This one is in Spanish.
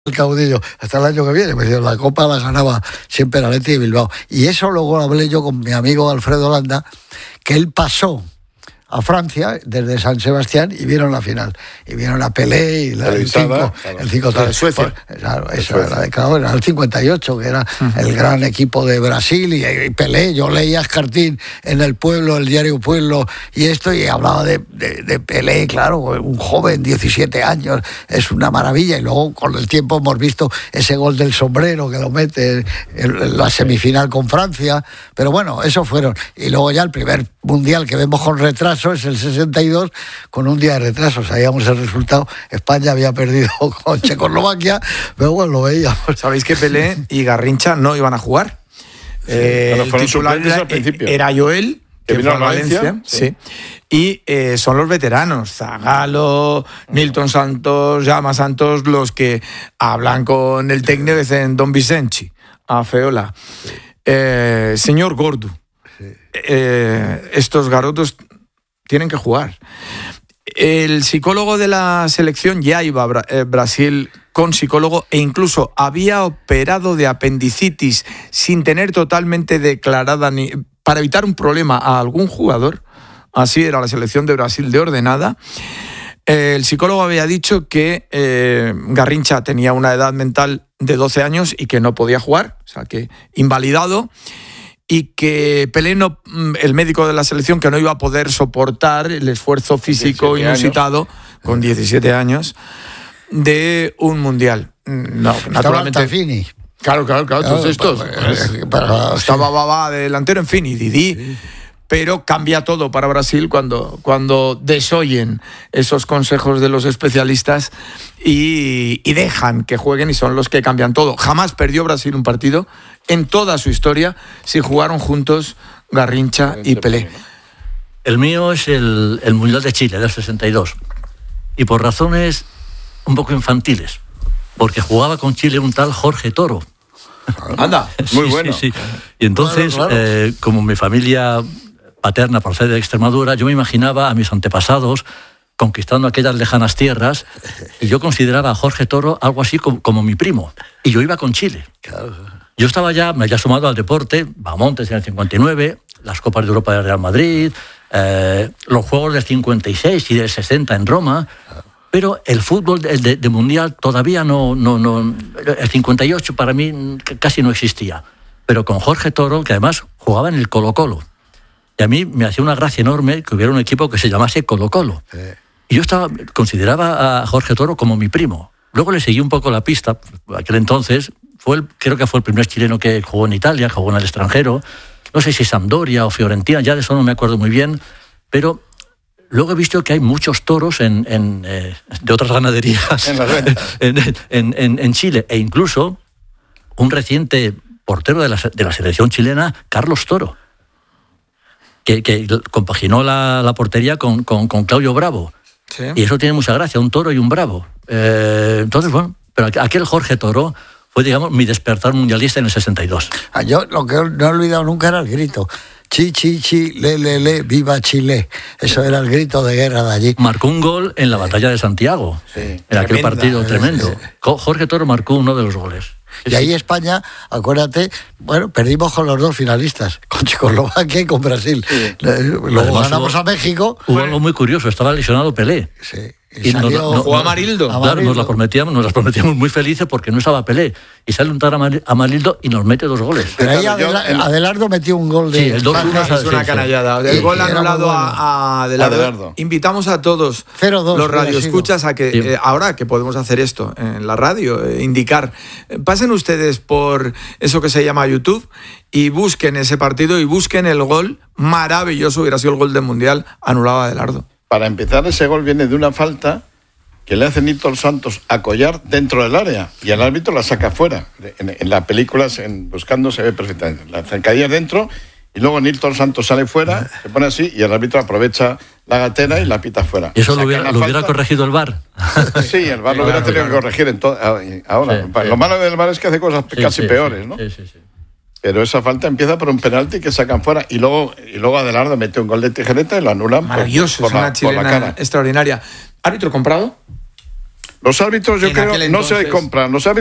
el caudillo hasta el año que viene, pues la Copa la ganaba siempre el Athletic de Bilbao. Y eso luego lo hablé yo con mi amigo Alfredo Landa, que él pasó a Francia desde San Sebastián y vieron la final. Y vieron a Pelé y el 5-3. de Suecia. Claro, eso era el 58, que era el gran equipo de Brasil, y Pelé. Yo leía Escartín en El Pueblo, el diario Pueblo, y hablaba de Pelé, claro, un joven, 17 años, es una maravilla. Y luego con el tiempo hemos visto ese gol del sombrero que lo mete en la semifinal con Francia. Pero bueno, esos fueron. Y luego ya el primer mundial que vemos con retraso es el 62, con un día de retraso. Sabíamos el resultado. España había perdido con Checoslovaquia, pero bueno, lo veíamos. Sabéis que Pelé y Garrincha no iban a jugar. El titular era Joel, que vino a Valencia. Sí. Y son los veteranos, Zagallo, Nilton Santos, Jaume Santos, los que hablan con el técnico y dicen Don Vicente, a Feola. Señor Gordo, estos garotos tienen que jugar. El psicólogo de la selección ya iba a Brasil con psicólogo, e incluso había operado de apendicitis sin tener totalmente declarada para evitar un problema a algún jugador. Así era la selección de Brasil de ordenada. El psicólogo había dicho que Garrincha tenía una edad mental de 12 años y que no podía jugar, o sea que invalidado. Y que Pelé, el médico de la selección, que no iba a poder soportar el esfuerzo físico inusitado con 17 años de un mundial. No, naturalmente. Fini. Claro, todos estos. Estaba Babá de delantero, en fin, y Didi. Sí. Pero cambia todo para Brasil cuando desoyen esos consejos de los especialistas y dejan que jueguen, y son los que cambian todo. Jamás perdió Brasil un partido en toda su historia si jugaron juntos Garrincha y Pelé. El mío es el Mundial de Chile, del 62. Y por razones un poco infantiles. Porque jugaba con Chile un tal Jorge Toro. Anda, muy bueno. Sí. Y entonces, claro. Como mi familia paterna procede de Extremadura, yo me imaginaba a mis antepasados conquistando aquellas lejanas tierras, y yo consideraba a Jorge Toro algo así como mi primo. Y yo iba con Chile. Claro. Yo me había sumado al deporte, Bahamontes en el 59, las Copas de Europa del Real Madrid, los Juegos del 56 y del 60 en Roma, pero el fútbol de mundial todavía no. El 58 para mí casi no existía. Pero con Jorge Toro, que además jugaba en el Colo-Colo. Y a mí me hacía una gracia enorme que hubiera un equipo que se llamase Colo-Colo. Y yo consideraba a Jorge Toro como mi primo. Luego le seguí un poco la pista. Aquel entonces creo que fue el primer chileno que jugó en Italia, jugó en el extranjero. No sé si Sampdoria o Fiorentina, ya de eso no me acuerdo muy bien. Pero luego he visto que hay muchos toros de otras ganaderías en Chile. E incluso un reciente portero de la selección chilena, Carlos Toro, que compaginó la portería con Claudio Bravo. ¿Sí? Y eso tiene mucha gracia, un toro y un bravo. Entonces, bueno, pero aquel Jorge Toro fue, digamos, mi despertar mundialista en el 62. Yo lo que no he olvidado nunca era el grito. Chi, chi, chi, le, viva Chile. Eso era el grito de guerra de allí. Marcó un gol en la batalla de Santiago, en aquel partido tremendo. Jorge Toro marcó uno de los goles. Y ahí España, acuérdate, perdimos con los dos finalistas, con Checoslovaquia y con Brasil. Sí. Luego ganamos a México. Hubo algo muy curioso, estaba lesionado Pelé. Sí. Y jugó Amarildo. Claro, nos las prometíamos muy felices porque no estaba Pelé. Y sale un tal Amarildo y nos mete 2 goles. Pero ahí Adelardo metió un gol de... Sí, el 2-1 es una canallada. El gol anulado a Adelardo. Invitamos a todos 0-2, los radioescuchas a que, ahora que podemos hacer esto en la radio, indicar, pasen ustedes por eso que se llama YouTube y busquen ese partido y busquen el gol maravilloso, hubiera sido el gol del Mundial, anulado a Adelardo. Para empezar, ese gol viene de una falta que le hace Nilton Santos a Collar dentro del área y el árbitro la saca fuera. En la película, buscando, se ve perfectamente. La zancadilla dentro y luego Nilton Santos sale fuera, se pone así y el árbitro aprovecha la gatera y la pita fuera. ¿Eso lo hubiera corregido el VAR? Sí, el VAR lo hubiera tenido que corregir ahora. Sí, lo malo del VAR es que hace cosas casi peores, ¿no? Sí. Pero esa falta empieza por un penalti que sacan fuera y luego Adelardo mete un gol de tijereta y lo anulan. Maravilloso, es una chilena extraordinaria. ¿Árbitro comprado? Los árbitros, yo En creo, aquel no se entonces- compran. Los árbitros